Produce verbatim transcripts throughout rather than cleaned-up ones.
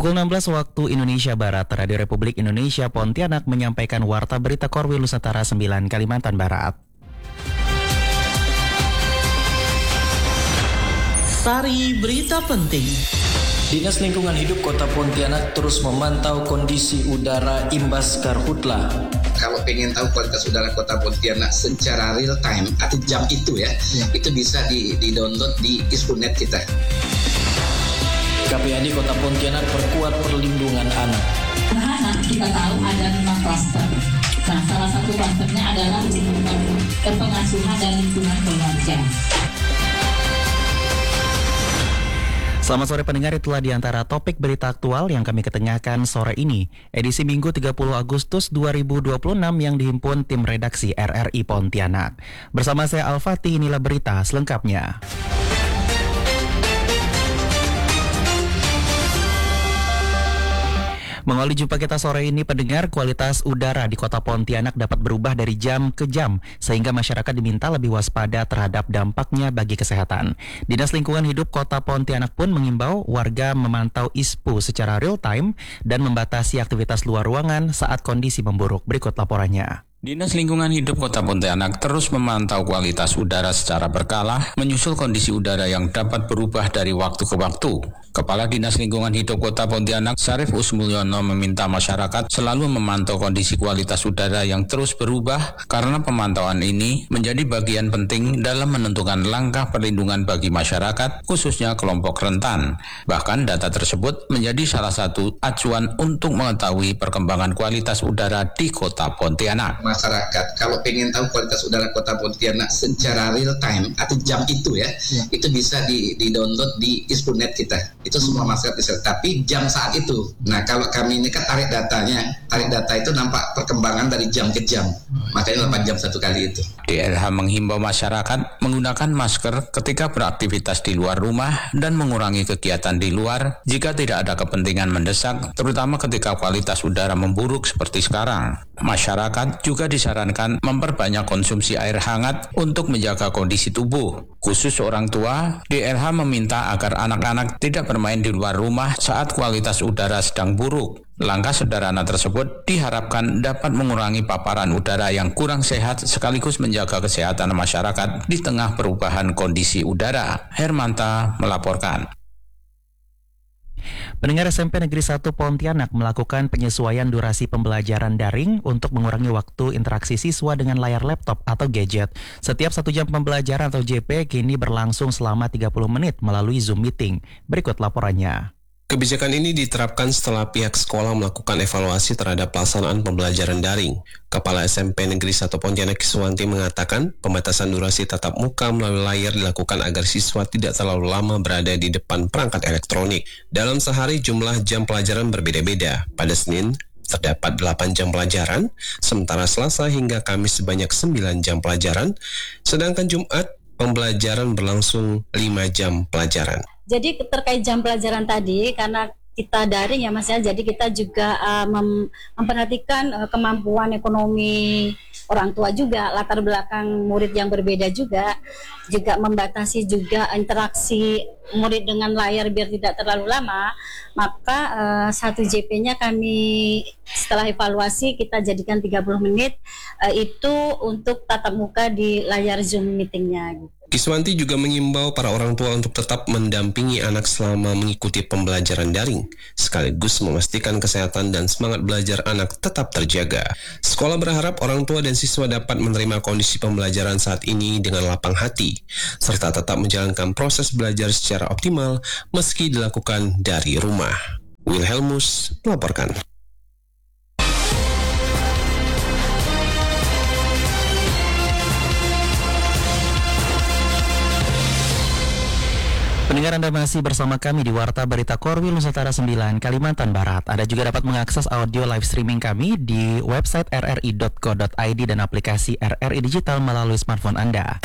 Pukul enam belas waktu Indonesia Barat, Radio Republik Indonesia Pontianak menyampaikan Warta Berita Korwil Nusantara sembilan Kalimantan Barat. Sari berita penting. Dinas Lingkungan Hidup Kota Pontianak terus memantau kondisi udara imbas karhutla. Kalau pengen tahu kualitas udara Kota Pontianak secara real time atau jam itu ya, ya. itu bisa di, di download di Ispunet kita. K P A D Kota Pontianak perkuat perlindungan anak. Anak kita tahu ada lima klaster. Nah, salah satu klasternya adalah pengasuhan dan lingkungan keluarga. Selamat sore pendengar, itulah di antara topik berita aktual yang kami ketengahkan sore ini. Edisi Minggu tiga puluh Agustus dua ribu dua puluh enam yang dihimpun tim redaksi R R I Pontianak. Bersama saya Al-Fatih, inilah berita selengkapnya. Mengawali jumpa kita sore ini, pendengar, kualitas udara di Kota Pontianak dapat berubah dari jam ke jam, sehingga masyarakat diminta lebih waspada terhadap dampaknya bagi kesehatan. Dinas Lingkungan Hidup Kota Pontianak pun mengimbau warga memantau I S P U secara real time dan membatasi aktivitas luar ruangan saat kondisi memburuk. Berikut laporannya. Dinas Lingkungan Hidup Kota Pontianak terus memantau kualitas udara secara berkala, menyusul kondisi udara yang dapat berubah dari waktu ke waktu. Kepala Dinas Lingkungan Hidup Kota Pontianak, Syarif Usmulyono, meminta masyarakat selalu memantau kondisi kualitas udara yang terus berubah karena pemantauan ini menjadi bagian penting dalam menentukan langkah perlindungan bagi masyarakat, khususnya kelompok rentan. Bahkan data tersebut menjadi salah satu acuan untuk mengetahui perkembangan kualitas udara di Kota Pontianak. Masyarakat kalau pengen tahu kualitas udara Kota Pontianak secara real time atau jam itu ya, ya. itu bisa di, di download di Ispunet kita. Itu semua masyarakat bisa, tapi jam saat itu. Nah, kalau kami ini kan tarik datanya, tarik data itu nampak perkembangan dari jam ke jam. Makanya delapan jam satu kali itu. D L H menghimbau masyarakat menggunakan masker ketika beraktivitas di luar rumah dan mengurangi kegiatan di luar jika tidak ada kepentingan mendesak, terutama ketika kualitas udara memburuk seperti sekarang. Masyarakat juga disarankan memperbanyak konsumsi air hangat untuk menjaga kondisi tubuh. Khusus orang tua, D L H meminta agar anak-anak tidak bermain di luar rumah saat kualitas udara sedang buruk. Langkah sederhana tersebut diharapkan dapat mengurangi paparan udara yang kurang sehat sekaligus menjaga kesehatan masyarakat di tengah perubahan kondisi udara. Hermanta melaporkan. Pendengar, S M P Negeri satu Pontianak melakukan penyesuaian durasi pembelajaran daring untuk mengurangi waktu interaksi siswa dengan layar laptop atau gadget. Setiap satu jam pembelajaran atau J P kini berlangsung selama tiga puluh menit melalui Zoom meeting. Berikut laporannya. Kebijakan ini diterapkan setelah pihak sekolah melakukan evaluasi terhadap pelaksanaan pembelajaran daring. Kepala S M P Negeri satu Pontianak Kiswanti mengatakan pembatasan durasi tatap muka melalui layar dilakukan agar siswa tidak terlalu lama berada di depan perangkat elektronik. Dalam sehari jumlah jam pelajaran berbeda-beda. Pada Senin terdapat delapan jam pelajaran, sementara Selasa hingga Kamis sebanyak sembilan jam pelajaran, sedangkan Jumat pembelajaran berlangsung lima jam pelajaran. Jadi terkait jam pelajaran tadi, karena kita daring ya Mas ya, jadi kita juga uh, mem- memperhatikan uh, kemampuan ekonomi orang tua juga, latar belakang murid yang berbeda juga, juga membatasi juga interaksi murid dengan layar biar tidak terlalu lama, maka uh, satu J P-nya kami setelah evaluasi kita jadikan tiga puluh menit, uh, itu untuk tatap muka di layar Zoom meetingnya gitu. Kiswanti juga mengimbau para orang tua untuk tetap mendampingi anak selama mengikuti pembelajaran daring, sekaligus memastikan kesehatan dan semangat belajar anak tetap terjaga. Sekolah berharap orang tua dan siswa dapat menerima kondisi pembelajaran saat ini dengan lapang hati, serta tetap menjalankan proses belajar secara optimal meski dilakukan dari rumah. Wilhelmus melaporkan. Pendengar, Anda masih bersama kami di Warta Berita Korwil Nusantara sembilan Kalimantan Barat. Anda juga dapat mengakses audio live streaming kami di website r r i dot co dot i d dan aplikasi R R I Digital melalui smartphone Anda.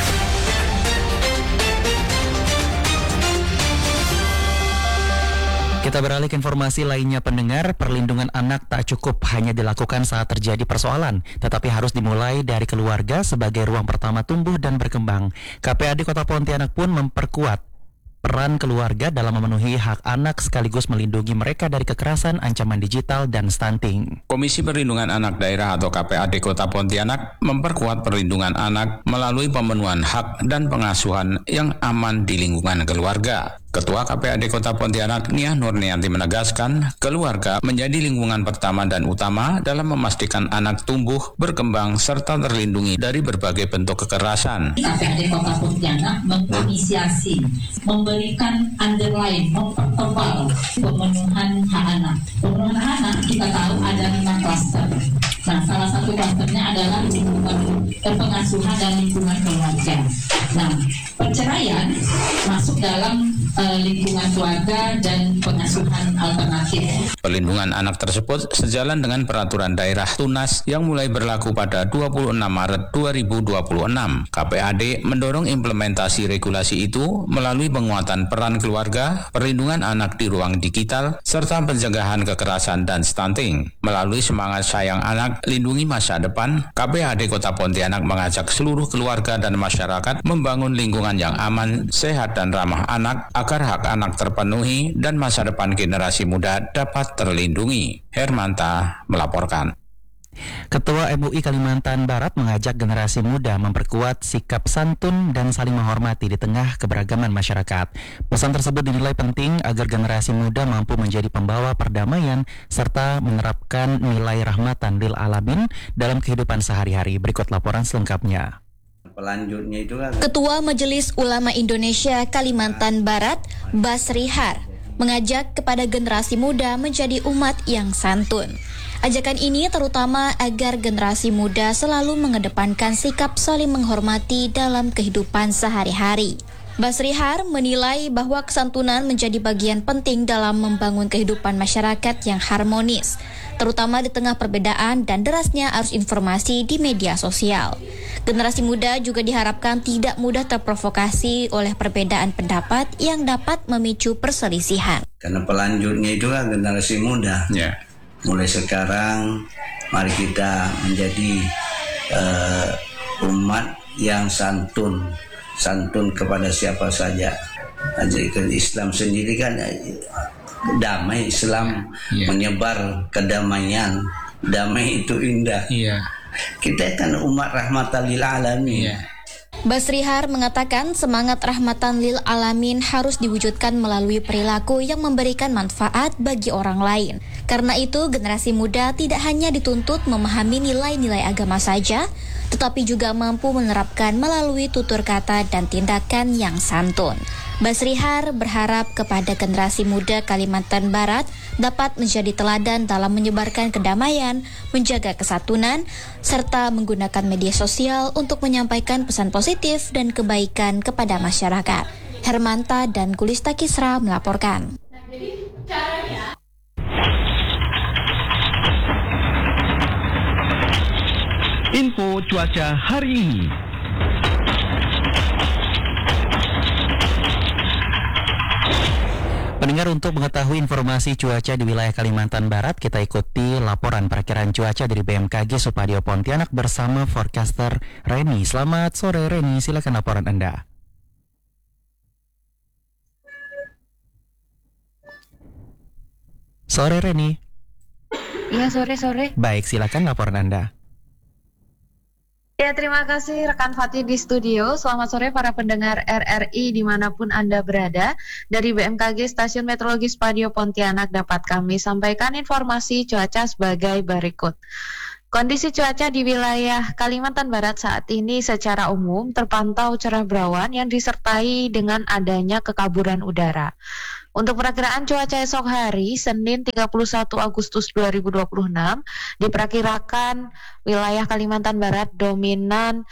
Kita beralih ke informasi lainnya, pendengar. Perlindungan anak tak cukup hanya dilakukan saat terjadi persoalan, tetapi harus dimulai dari keluarga sebagai ruang pertama tumbuh dan berkembang. K P A D Kota Pontianak pun memperkuat peran keluarga dalam memenuhi hak anak sekaligus melindungi mereka dari kekerasan, ancaman digital, dan stunting. Komisi Perlindungan Anak Daerah atau K P A D Kota Pontianak memperkuat perlindungan anak melalui pemenuhan hak dan pengasuhan yang aman di lingkungan keluarga. Ketua K P A D Kota Pontianak, Nia Nurnianti, menegaskan keluarga menjadi lingkungan pertama dan utama dalam memastikan anak tumbuh, berkembang, serta terlindungi dari berbagai bentuk kekerasan. K P A D Kota Pontianak menginisiasi, memberikan underline, mempertebal pemenuhan hak anak. Pemenuhan hak anak kita tahu ada lima klaster. Nah, salah satu klasternya adalah lingkungan pengasuhan dan lingkungan keluarga. Nah, perceraian masuk dalam uh, lingkungan keluarga dan pengasuhan alternatif. Perlindungan anak tersebut sejalan dengan peraturan daerah Tunas yang mulai berlaku pada dua puluh enam Maret dua ribu dua puluh enam. K P A D mendorong implementasi regulasi itu melalui penguatan peran keluarga, perlindungan anak di ruang digital, serta pencegahan kekerasan dan stunting. Melalui semangat sayang anak, lindungi masa depan, K P A D Kota Pontianak mengajak seluruh keluarga dan masyarakat membangun lingkungan yang aman, sehat, dan ramah anak agar hak anak terpenuhi dan masa depan generasi muda dapat terlindungi. Hermanta melaporkan. Ketua M U I Kalimantan Barat mengajak generasi muda memperkuat sikap santun dan saling menghormati di tengah keberagaman masyarakat. Pesan tersebut dinilai penting agar generasi muda mampu menjadi pembawa perdamaian serta menerapkan nilai rahmatan lil alamin dalam kehidupan sehari-hari. Berikut laporan selengkapnya. Pelanjutnya itu kan. Ketua Majelis Ulama Indonesia Kalimantan Barat, Basri Har, mengajak kepada generasi muda menjadi umat yang santun. Ajakan ini terutama agar generasi muda selalu mengedepankan sikap saling menghormati dalam kehidupan sehari-hari. Basri Har menilai bahwa kesantunan menjadi bagian penting dalam membangun kehidupan masyarakat yang harmonis, terutama di tengah perbedaan dan derasnya arus informasi di media sosial. Generasi muda juga diharapkan tidak mudah terprovokasi oleh perbedaan pendapat yang dapat memicu perselisihan. Karena pelanjutnya itu kan generasi muda. Ya. Mulai sekarang, mari kita menjadi uh, umat yang santun, santun kepada siapa saja. Jadi Islam sendiri kan damai, Islam yeah. menyebar kedamaian, damai itu indah. Yeah. Kita kan umat rahmatan lil alamin. Yeah. Basri Har mengatakan semangat rahmatan lil alamin harus diwujudkan melalui perilaku yang memberikan manfaat bagi orang lain. Karena itu, generasi muda tidak hanya dituntut memahami nilai-nilai agama saja, tetapi juga mampu menerapkan melalui tutur kata dan tindakan yang santun. Basri Har berharap kepada generasi muda Kalimantan Barat dapat menjadi teladan dalam menyebarkan kedamaian, menjaga kesatuan, serta menggunakan media sosial untuk menyampaikan pesan positif dan kebaikan kepada masyarakat. Hermanta dan Gulista Kisra melaporkan. Info cuaca hari ini. Pendengar, untuk mengetahui informasi cuaca di wilayah Kalimantan Barat, kita ikuti laporan perakiraan cuaca dari B M K G Supadio Pontianak bersama forecaster Reni. Selamat sore Reni, silakan laporan Anda. Sore Reni. Iya, sore-sore. Baik, silakan laporan Anda. Ya, terima kasih rekan Fatih di studio. Selamat sore para pendengar R R I dimanapun Anda berada. Dari B M K G Stasiun Meteorologi Supadio Pontianak dapat kami sampaikan informasi cuaca sebagai berikut. Kondisi cuaca di wilayah Kalimantan Barat saat ini secara umum terpantau cerah berawan yang disertai dengan adanya kekaburan udara. Untuk perakiraan cuaca esok hari, Senin tiga puluh satu Agustus dua ribu dua puluh enam, diperkirakan wilayah Kalimantan Barat dominan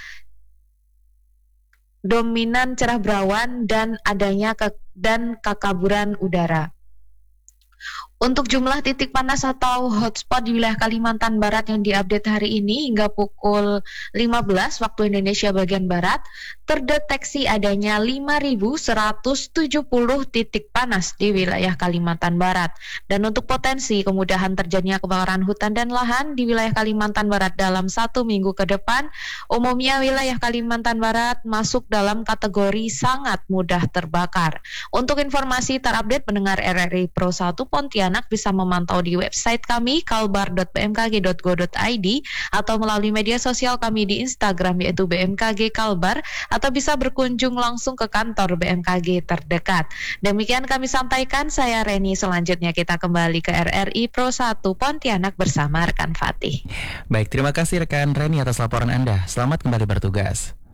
dominan cerah berawan dan adanya ke, dan kekaburan udara. Untuk jumlah titik panas atau hotspot di wilayah Kalimantan Barat yang diupdate hari ini hingga pukul lima belas waktu Indonesia bagian Barat, terdeteksi adanya lima ribu seratus tujuh puluh titik panas di wilayah Kalimantan Barat. Dan untuk potensi kemudahan terjadinya kebakaran hutan dan lahan di wilayah Kalimantan Barat dalam satu minggu ke depan, umumnya wilayah Kalimantan Barat masuk dalam kategori sangat mudah terbakar. Untuk informasi terupdate pendengar R R I Pro satu Pontianak bisa memantau di website kami kalbar dot b m k g dot go dot i d atau melalui media sosial kami di Instagram yaitu B M K G Kalbar, atau bisa berkunjung langsung ke kantor B M K G terdekat. Demikian kami sampaikan, saya Reni. Selanjutnya kita kembali ke R R I Pro satu Pontianak bersama rekan Fatih. Baik, terima kasih rekan Reni atas laporan Anda. Selamat kembali bertugas.